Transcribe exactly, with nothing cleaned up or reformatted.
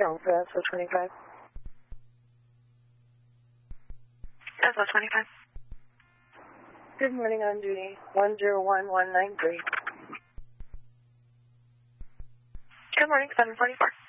Count for S O twenty-five. S O twenty-five. Good morning, on duty. one zero one one nine three. Good morning, seven forty-four.